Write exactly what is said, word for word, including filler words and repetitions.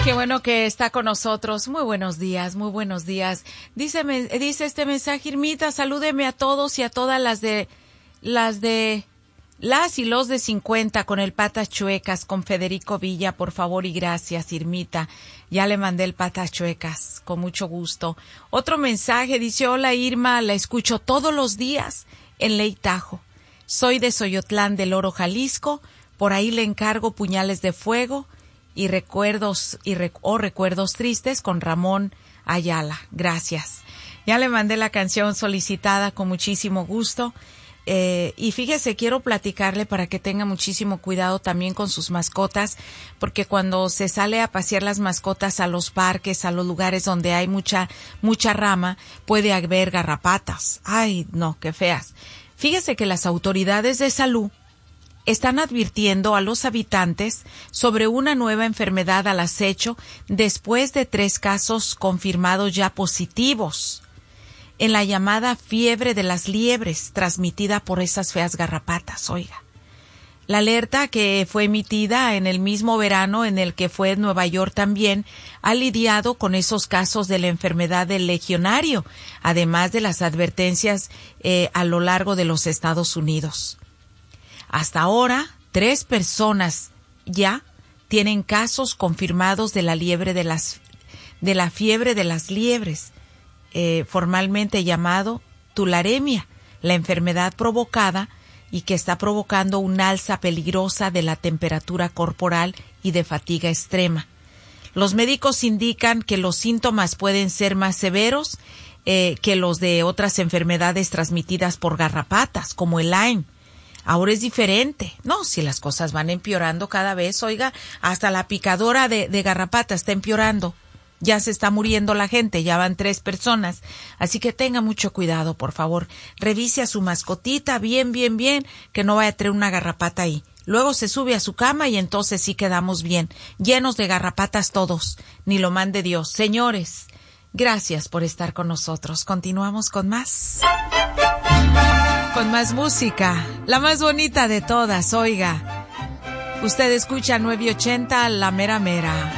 Qué bueno que está con nosotros. Muy buenos días, muy buenos días. Dice, dice este mensaje, Irmita, salúdeme a todos y a todas las de, las de, las y los de cincuenta con el Patas Chuecas, con Federico Villa, por favor y gracias, Irmita. Ya le mandé el Patas Chuecas, con mucho gusto. Otro mensaje, dice, hola Irma, la escucho todos los días en Ley Tajo. Soy de Xoyotlán del Oro, Jalisco, por ahí le encargo puñales de fuego y recuerdos y rec- o recuerdos tristes con Ramón Ayala. Gracias. Ya le mandé la canción solicitada con muchísimo gusto. Eh, y fíjese, quiero platicarle para que tenga muchísimo cuidado también con sus mascotas, porque cuando se sale a pasear las mascotas a los parques, a los lugares donde hay mucha, mucha rama, puede haber garrapatas. Ay, no, qué feas. Fíjese que las autoridades de salud están advirtiendo a los habitantes sobre una nueva enfermedad al acecho después de tres casos confirmados ya positivos en la llamada fiebre de las liebres transmitida por esas feas garrapatas. Oiga, la alerta que fue emitida en el mismo verano en el que fue Nueva York también ha lidiado con esos casos de la enfermedad del legionario, además de las advertencias eh, a lo largo de los Estados Unidos. Hasta ahora, tres personas ya tienen casos confirmados de la liebre de las, de la fiebre de las liebres, eh, formalmente llamado tularemia, la enfermedad provocada y que está provocando un alza peligrosa de la temperatura corporal y de fatiga extrema. Los médicos indican que los síntomas pueden ser más severos eh, que los de otras enfermedades transmitidas por garrapatas, como el Lyme. Ahora es diferente. No, si las cosas van empeorando cada vez, oiga, hasta la picadora de, de garrapata está empeorando. Ya se está muriendo la gente, ya van tres personas. Así que tenga mucho cuidado, por favor. Revise a su mascotita bien, bien, bien, que no vaya a tener una garrapata ahí. Luego se sube a su cama y entonces sí quedamos bien, llenos de garrapatas todos. Ni lo mande Dios. Señores, gracias por estar con nosotros. Continuamos con más. Con más música, la más bonita de todas, oiga. Usted escucha nueve ochenta, La Mera Mera.